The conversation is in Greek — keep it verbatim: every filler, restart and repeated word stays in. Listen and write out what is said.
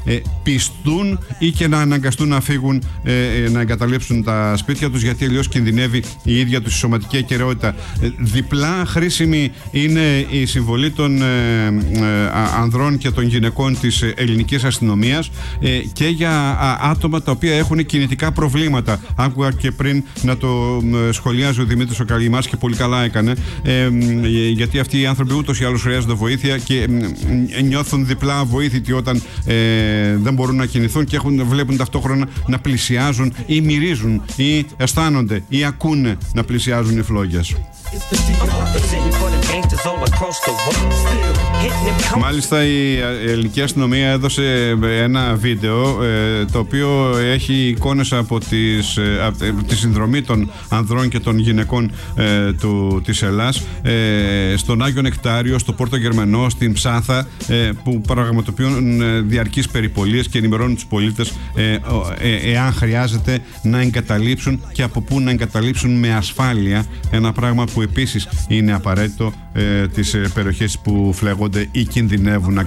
ε, πιστούν ή και να αναγκαστούν να φύγουν, ε, να εγκαταλείψουν τα σπίτια τους, γιατί αλλιώς κινδυνεύει η ίδια τους η σωματική ακεραιότητα. Ε, διπλά χρήσιμη είναι η συμβολή των ε, ε, ανδρών και των γυναικών της ελληνικής αστυνομίας ε, και για α, άτομα τα οποία έχουν κινητικά προβλήματα. Άκουγα και πριν να το ε, σχολιάζει ο Δημήτρης ο Καλημάς και πολύ καλά έκανε, ε, ε, γιατί αυτοί οι άνθρωποι ούτως ή άλλως χρειάζονται βοήθεια και ε, νιώθουν διπλά βοήθητοι όταν ε, δεν μπορούν να κινηθούν και έχουν, βλέπουν ταυτόχρονα να πλησιάζουν ή μυρίζουν ή αισθάνονται ή ακούνε να πλησιάζουν οι φλόγες. Μάλιστα η ελληνική αστυνομία έδωσε ένα βίντεο ε, το οποίο έχει εικόνες από, τις, ε, από τη συνδρομή των ανδρών και των γυναικών ε, του, της Ελλάς ε, στον Άγιο Νεκτάριο, στο Πόρτο Γερμανό, στην Ψάθα, ε, που πραγματοποιούν ε, διαρκείς περιπολίες και ενημερώνουν τους πολίτες ε, ε, ε, εάν χρειάζεται να εγκαταλείψουν και από πού να εγκαταλείψουν με ασφάλεια, ένα πράγμα που επίσης είναι απαραίτητο ε, τις ε, περιοχές που φλέγονται ή κινδυνεύουν να